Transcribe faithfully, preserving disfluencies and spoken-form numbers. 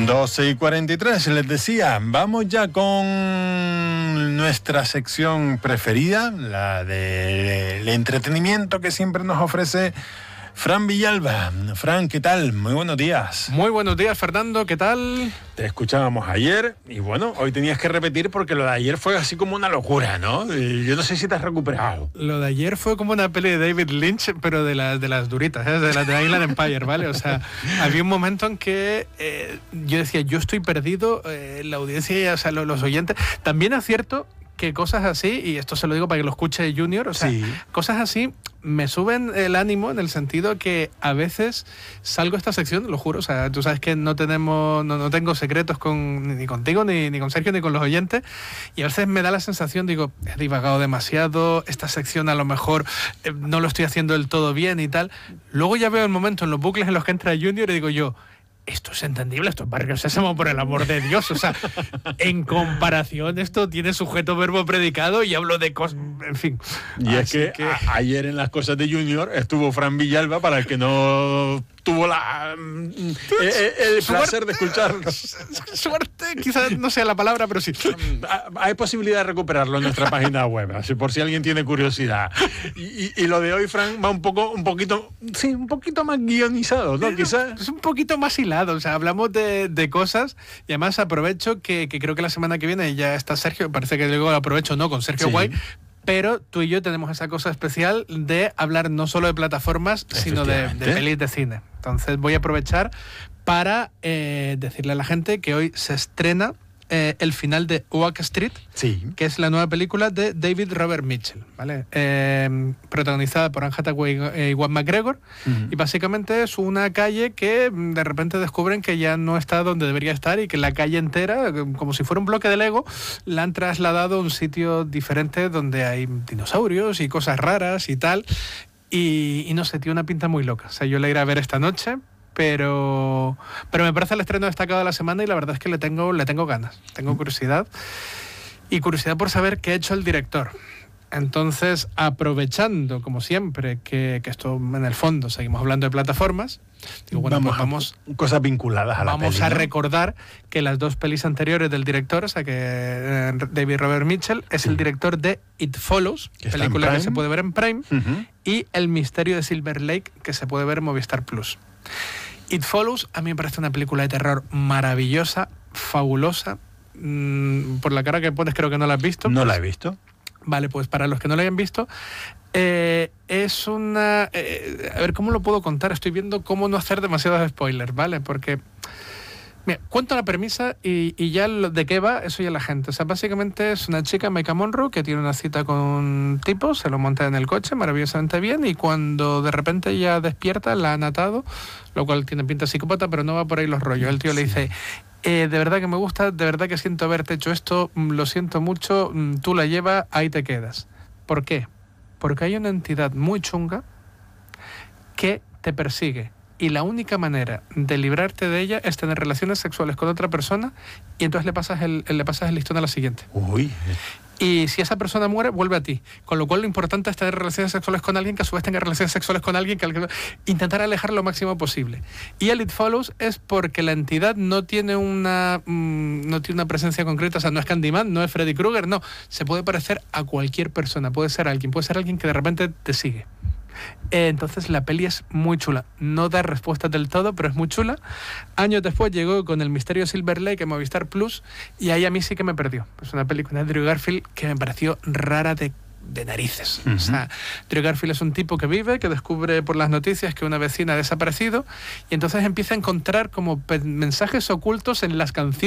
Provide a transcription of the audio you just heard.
doce y cuarenta y tres, les decía, vamos ya con nuestra sección preferida, la del entretenimiento que siempre nos ofrece Fran Villalba. Fran, ¿qué tal? Muy buenos días. Muy buenos días, Fernando, ¿qué tal? Te escuchábamos ayer y bueno, hoy tenías que repetir porque lo de ayer fue así como una locura, ¿no? Y yo no sé si te has recuperado. Lo de ayer fue como una peli de David Lynch, pero de, la, de las duritas, ¿eh? De las de Inland Empire, ¿vale? O sea, había un momento en que eh, yo decía, yo estoy perdido, eh, la audiencia, o sea, los, los oyentes. También es cierto que cosas así, y esto se lo digo para que lo escuche Junior, o sea, sí. Cosas así me suben el ánimo en el sentido que a veces salgo de esta sección, lo juro, o sea, tú sabes que no tenemos, no, no tengo secretos con, ni contigo, ni, ni con Sergio, ni con los oyentes, y a veces me da la sensación, digo, he divagado demasiado, esta sección a lo mejor eh, no lo estoy haciendo del todo bien y tal. Luego ya veo el momento en los bucles en los que entra Junior y digo yo, esto es entendible, esto es Barrio Sésamo, por el amor de Dios. O sea, en comparación, esto tiene sujeto, verbo, predicado y hablo de cosas, en fin. Y es que, que... A, ayer en las cosas de Junior estuvo Fran Villalba, para el que no tuvo la el, el placer de escuchar. Suerte, quizás no sea la palabra, pero sí. Hay posibilidad de recuperarlo en nuestra página web, así por si alguien tiene curiosidad. Y, y, y lo de hoy, Fran, va un poco, un poquito, sí, un poquito más guionizado, ¿no? Quizás. Es un poquito más hilado, o sea, hablamos de, de cosas y además aprovecho que, que creo que la semana que viene ya está Sergio, parece que luego lo aprovecho, ¿no? Con Sergio sí. Guay. Pero tú y yo tenemos esa cosa especial de hablar no solo de plataformas, sino de, de pelis de cine. Entonces voy a aprovechar para eh, decirle a la gente que hoy se estrena eh, el final de Oak Street, sí. que es la nueva película de David Robert Mitchell, ¿vale? Eh, protagonizada por Anne Hathaway y Ewan McGregor, uh-huh. y básicamente es una calle que de repente descubren que ya no está donde debería estar y que la calle entera, como si fuera un bloque de Lego, la han trasladado a un sitio diferente donde hay dinosaurios y cosas raras y tal, y, y no sé, tiene una pinta muy loca. O sea, yo la iré a ver esta noche, pero pero me parece el estreno destacado de la semana y la verdad es que le tengo, le tengo ganas, tengo curiosidad y curiosidad por saber qué ha hecho el director. Entonces, aprovechando, como siempre, que, que esto en el fondo seguimos hablando de plataformas, digo, bueno, vamos, pues vamos cosas vinculadas a la Vamos peli, a ¿no? recordar que las dos pelis anteriores del director, o sea que eh, David Robert Mitchell es sí. el director de It Follows, que película que se puede ver en Prime, uh-huh. y El misterio de Silver Lake, que se puede ver en Movistar Plus. It Follows a mí me parece una película de terror maravillosa, fabulosa. Mm, por la cara que pones creo que no la has visto. No pues, la he visto. Vale, pues para los que no la hayan visto, eh, es una... Eh, a ver, ¿cómo lo puedo contar? Estoy viendo cómo no hacer demasiados spoilers, ¿vale? Porque... Mira, cuento la premisa y, y ya lo de qué va, eso ya la gente. O sea, básicamente es una chica, Maika Monroe, que tiene una cita con un tipo, se lo monta en el coche maravillosamente bien y cuando de repente ella despierta, la han atado, lo cual tiene pinta de psicópata, pero no va por ahí los rollos. El tío sí. le dice... Eh, de verdad que me gusta, de verdad que siento haberte hecho esto, lo siento mucho, tú la llevas, ahí te quedas. ¿Por qué? Porque hay una entidad muy chunga que te persigue y la única manera de librarte de ella es tener relaciones sexuales con otra persona y entonces le pasas el, le pasas el listón a la siguiente. Uy. Y si esa persona muere, vuelve a ti. Con lo cual lo importante es tener relaciones sexuales con alguien que a su vez tenga relaciones sexuales con alguien que intentar alejar lo máximo posible. Y el It Follows es porque la entidad no tiene una mmm, no tiene una presencia concreta, o sea, no es Candyman, no es Freddy Krueger, no. Se puede parecer a cualquier persona, puede ser alguien, puede ser alguien que de repente te sigue. Eh, entonces la peli es muy chula, no da respuestas del todo, pero es muy chula. Años después llegó con El misterio de Silver Lake en Movistar Plus y ahí a mí sí que me perdió. Es una película de Andrew Garfield que me pareció rara de, de narices. Uh-huh. O sea, Andrew Garfield es un tipo que vive, que descubre por las noticias que una vecina ha desaparecido y entonces empieza a encontrar como mensajes ocultos en las canciones